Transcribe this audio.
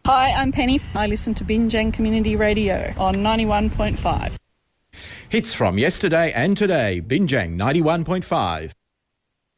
Hi, I'm Penny. I listen to Binjang Community Radio on 91.5. Hits from yesterday and today, Binjang 91.5.